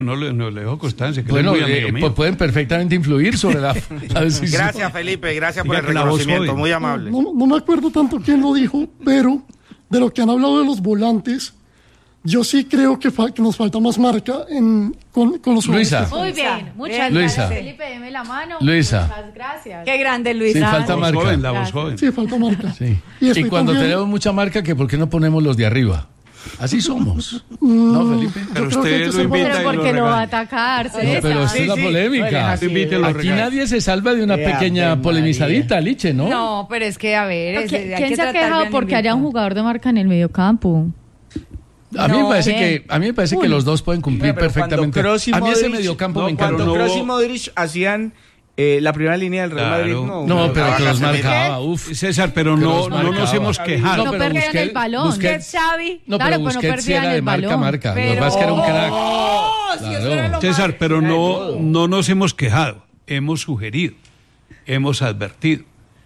No le dejo constancia. Que Bueno, es muy amigo mío. pueden perfectamente influir sobre la decisión. Gracias, Felipe, gracias por Diga el que la voz reconocimiento, joven. muy amable. No me acuerdo tanto quién lo dijo, pero de lo que han hablado de los volantes, yo sí creo que nos falta más marca con los Luisa. jugadores. Muy bien, muchas Luisa. gracias, Felipe, deme la mano. Luisa. Muchas gracias. Qué grande, Luisa. Sí, falta La voz marca. joven, la voz Gracias. joven. Sí, falta marca. Sí. Y estoy Y cuando también- tenemos mucha marca, que ¿por qué no ponemos los de arriba? Así somos. ¿No, Felipe? Pero Yo creo que hay usted que lo ser invita Pero y lo porque lo va a regaña. atacar, No, pero César. esta es la polémica. Invite y lo Aquí regaña. nadie se salva de una pequeña polemizadita, Liche, ¿no? No, pero es que, a ver, hay ¿Quién que se ha tratar quejado bien porque al haya un invitado. jugador de marca en el mediocampo? A mí me No, parece bien. que los dos pueden cumplir Pero perfectamente. cuando Kroos y A mí ese Modric- mediocampo no, me encanta. Cuando no Kroos hubo- y Modric hacían la primera línea del Real Claro. Madrid, No, pero que los Casemiro. marcaba, uf. César, pero Que no los nos marcaba. hemos quejado. No pero perdían el balón. Busquets, Xavi. No, Claro, pero pues no Busquets sí perdían era de el marca, balón. marca. Lo que Pero- pasa es que era un crack. Si eso Claro. era lo César, más- pero no nos hemos quejado, hemos sugerido, hemos advertido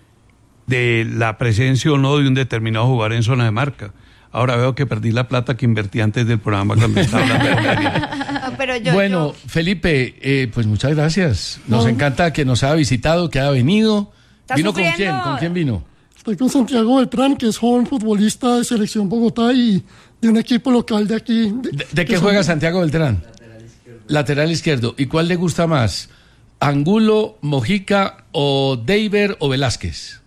de la presencia o no de un determinado jugador en zona de marca. Ahora veo que perdí la plata que invertí antes del programa cuando estaba hablando de Pereira. No, pero yo, Bueno, Felipe, pues muchas gracias. Nos encanta que nos haya visitado, que haya venido. ¿Está ¿Vino con quién? sufriendo? ¿Con quién vino? Estoy con Santiago Beltrán, que es joven futbolista de Selección Bogotá y de un equipo local de aquí. ¿De qué juega Santiago Beltrán? Lateral izquierdo. ¿Y cuál le gusta más? ¿Angulo, Mojica o Deiber o Velázquez?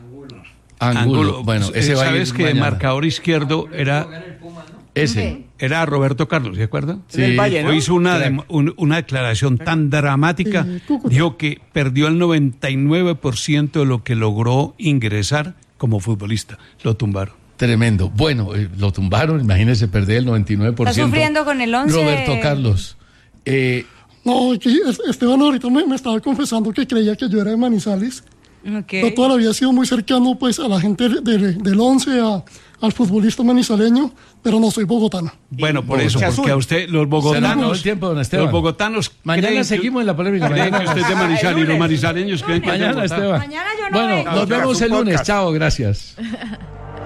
Angulo. Bueno, ese va a ir Sabes que el mañana. marcador izquierdo era Ese. Roberto Carlos, ¿se acuerdan? Sí. El Valle, ¿no? Hoy hizo una declaración tan dramática, Cúcuta. dijo que perdió el 99% de lo que logró ingresar como futbolista. Lo tumbaron. Tremendo. Bueno, lo tumbaron, imagínese perder el 99%. Está sufriendo con el 11. Roberto Carlos. No, que Esteban ahorita me estaba confesando que creía que yo era de Manizales. Ok. Yo toda la vida he sido muy cercano pues a la gente del 11, al futbolista manizaleño, pero no soy bogotano. Bueno, por eso, Bogotá porque azul. a usted, los Se nos acabó bogotanos, el tiempo, don Esteban. los bogotanos Mañana creen seguimos en la polémica. creen que Mañana, usted es de Manizales y los manizaleños creen que es de mañana Bogotá. Esteban. Mañana yo no Bueno, vengo. nos vemos el lunes. Podcast. Chao, gracias.